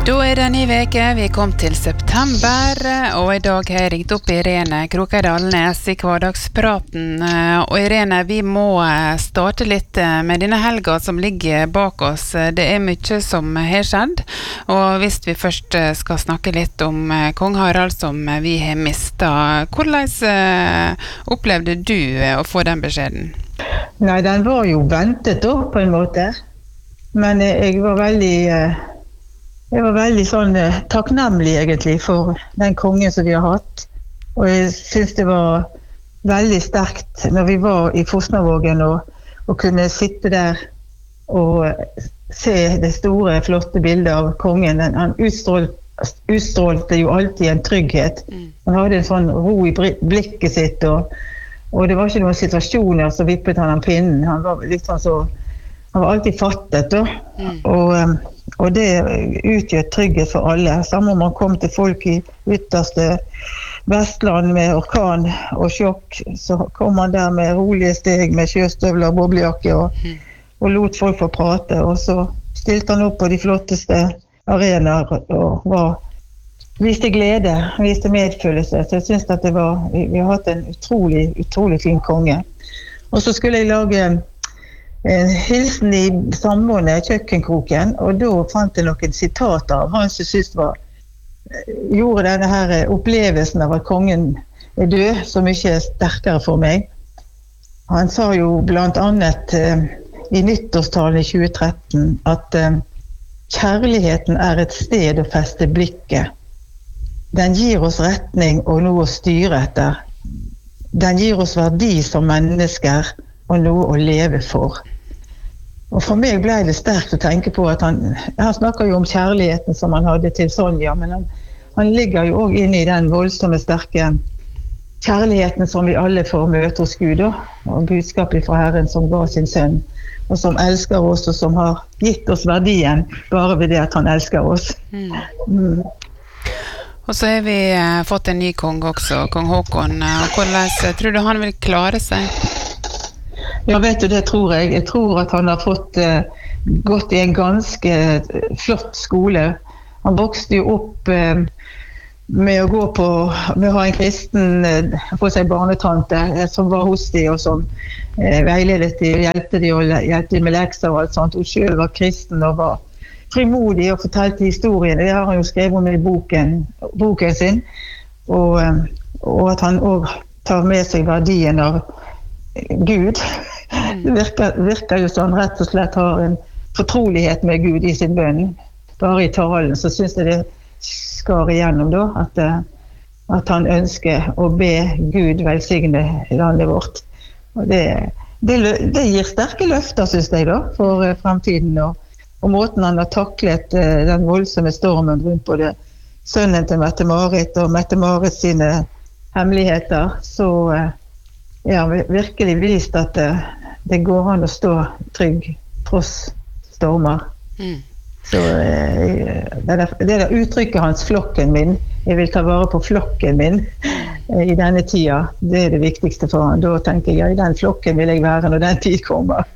Da det en ny veke, vi kom til september, og I dag har jeg ringt opp Irene Krokedalnes I hverdagspraten. Og Irene, vi må starte litt med denne helga som ligger bak oss. Det mye som har skjedd, og hvis vi først skal snakke litt om kong Harald som vi har mistet, hvordan opplevde du å få den beskjeden? Nei, den var jo ventet da, på en måte. Men jeg var veldig sånn takknemlig egentlig for den kongen som vi har hatt. Og jeg synes det var veldig sterkt når vi var I Fosnavågen og kunne sitte der og se det store, flotte bildet av kongen. Han utstrålte jo alltid en trygghet. Han hadde en sånn ro I blikket sitt, og det var ikke noen situasjoner så vippet han pinnen. Han var litt sånn så han var alltid fattet da. Og det utgjør trygghet for alle. Samme om man kom til folk I ytterste Vestland med orkan og sjokk, så kom man der med rolige steg, med sjøstøvler og boblejakke og lot folk få prate. Og så stilte han opp på de flotteste arenaer og viste glede, viste medfølelse. Så jeg synes at vi har hatt en utrolig fin konge. Og så skulle jeg lage en hilsen I samvående kjøkkenkroken, og da fant jeg noen sitater av han som synes gjorde denne her opplevelsen av at kongen død så mye sterkere for meg. Han sa jo blant annet I nyttårstalen I 2013 at kjærligheten et sted å feste blikket. Den gir oss retning og noe å styre etter. Den gir oss verdi som mennesker og noe å leve for. Og for meg ble det sterkt å tenke på at han snakker jo om kjærligheten som han hadde til Sonja, men han ligger jo også inne I den voldsomme sterke kjærligheten som vi alle får møte hos Gud, og budskapet fra Herren som ga sin sønn, og som elsker oss, og som har gitt oss verdien bare ved det at han elsker oss. Og så har vi fått en ny kong også, kong Håkon. Hvordan tror du han vil klare seg? Ja, vet du, det tror jeg. Jeg tror at han har gått I en ganske flott skole. Han vokste jo opp med å ha en kristen på seg barnetante som var hos de, og som veiledet de og hjelpte de med lekser og alt sånt. Hun selv var kristen og var frimodig og fortalte historien. Det har han jo skrevet om I boken sin. Og at han også tar med seg verdien av Gud. Det virker jo sånn rett og slett har en fortrolighet med Gud I sin bønn. Bare I talen så synes jeg det skar igjennom da, at han ønsker å be Gud velsigne landet vårt. Og det gir sterke løfter, synes jeg da, for fremtiden. Og måten han har taklet den voldsomme stormen rundt både sønnen til Mette-Marit og Mette-Marit sine hemmeligheter, så virkelig vist at det går an å stå trygg tross stormer. Så det der uttrykket hans, flokken min, jeg vil ta vare på flokken min I denne tida, det det viktigste for han. Da tenker jeg, I den flokken vil jeg være når den tid kommer.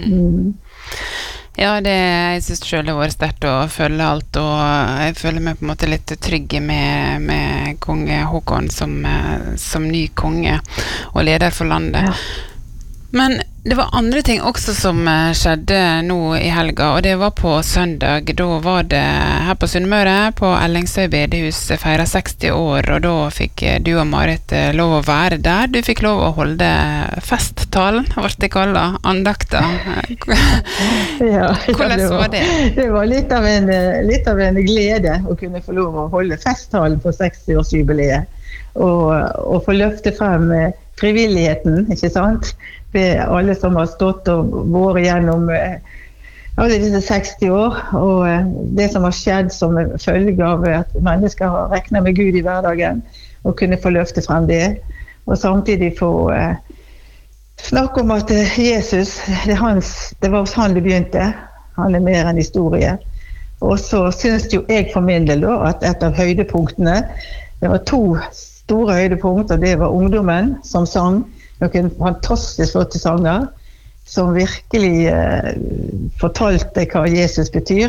Ja, jeg synes selv det var sterkt å følge alt, og jeg føler meg på en måte litt trygge med konge Håkon som ny konge og leder for landet. Ja. Men det var andre ting også som skjedde nå I helga, og det var på søndag. Da var det her på Sunnmøre, på Ellingsøy bedehus, feiret 60 år, og da fikk du og Marit lov å være der. Du fikk lov å holde festtalen, ble det kallet, andakta. Ja, hvordan var det? Det var litt av en glede å kunne få lov å holde festtalen på 60-årsjubileet, og få løfte frem frivilligheten, ikke sant? Det alle som har stått og vært gjennom alle disse 60 år, og det som har skjedd som følge av at mennesker har regnet med Gud I hverdagen, og kunne få løfte frem det, og samtidig få snakke om at Jesus, det var hos han det begynte, han mer enn historie. Og så synes jo jeg for min del da, at et av høydepunktene, det var 2 store høydepunkter, det var ungdommen som sang, noen fantastisk flotte sanger som virkelig fortalte hva Jesus betyr,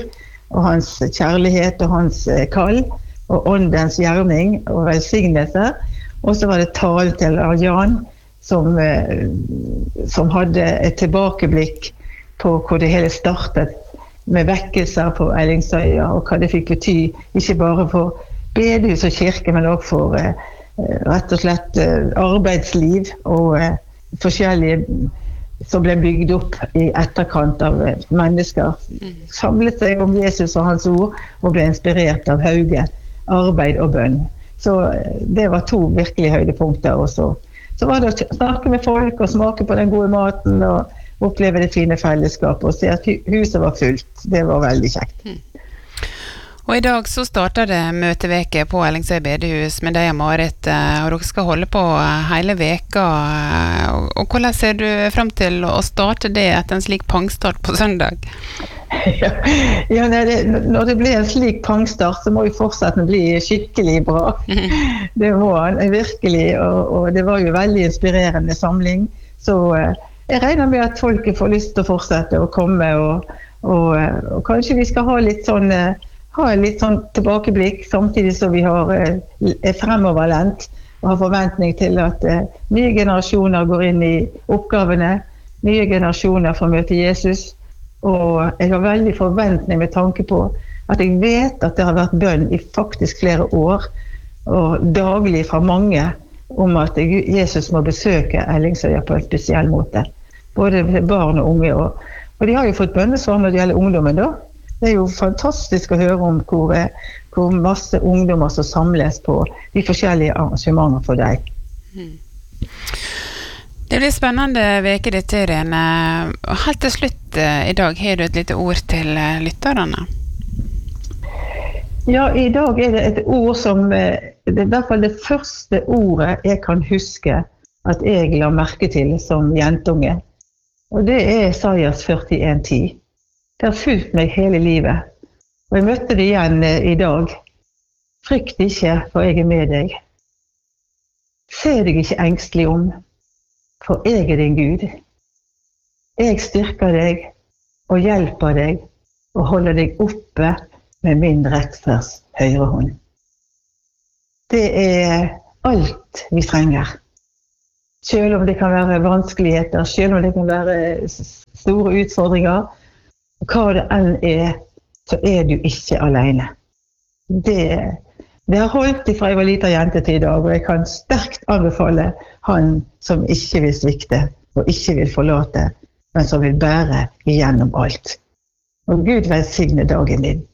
og hans kjærlighet og hans kall, og åndens gjerning og velsignelse. Og så var det talen til Jan, som hadde et tilbakeblikk på hvor det hele startet, med vekkelser på Ellingsøya, og hva det fikk bety, ikke bare for bedehus og kirke, men også for rett og slett arbeidsliv og forskjellige som ble bygd opp i etterkant av mennesker. Samlet seg om Jesus og hans ord, og ble inspirert av Hauge, arbeid og bønn. Så det var 2 virkelige høydepunkter. Og så var det å snakke med folk og smake på den gode maten og oppleve det fine fellesskapet og se at huset var fullt. Det var veldig kjekt. Og i dag så starter det møteveke på Ellingsøy bedehus med deg og Marit, og dere skal holde på hele veka. Og hvordan ser du frem til å starte det etter en slik pangstart på søndag? Ja, når det blir en slik pangstart, så må vi fortsette å bli skikkelig bra. Det må han virkelig, og det var jo veldig inspirerende samling. Så jeg regner med at folket får lyst til å fortsette å komme, og kanskje vi skal ha litt sånn tilbakeblikk, samtidig som vi er fremoverlent og har forventning til at nye generasjoner går inn i oppgavene, nye generasjoner får møte Jesus. Og jeg har veldig forventning med tanke på at jeg vet at det har vært bønn i faktisk flere år, og daglig fra mange, om at Jesus må besøke Ellingsøya på en spesiell måte. Både barn og unge, og de har jo fått bønnesvar når det gjelder ungdommen da. Det er jo fantastisk å høre om hvor masse ungdommer som samles på de forskjellige arrangementer for deg. Det blir spennende veke ditt, Irene. Helt til slutt i dag, har du et lite ord til lytterne? Ja, i dag er det et ord som, det er i hvert fall det første ordet jeg kan huske at jeg la merke til som jentunge. Og det er Isaias 41:10. Det har fulgt meg hele livet, og jeg møtte det igjen i dag. Frykt ikke, for jeg er med deg. Se deg ikke engstelig om, for jeg er din Gud. Jeg styrker deg og hjelper deg og holder deg oppe med min rettferds høyre hånd. Det er alt vi trenger. Selv om det kan være vanskeligheter, selv om det kan være store utfordringer, hva det enn er, så er du ikke alene. Det har holdt ifra jeg var liten jente til i dag, og jeg kan sterkt anbefale han som ikke vil svikte og ikke vil forlate, men som vil bære igjennom alt. Og Gud velsigne dagen din.